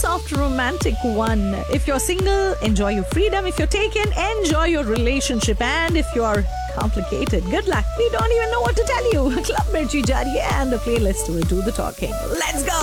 soft romantic one. If you're single, enjoy your freedom. If you're taken, enjoy your relationship. And if you're complicated, good luck. We don't even know what to tell you. Club Mirchi Jari and the playlist will do the talking. Let's go!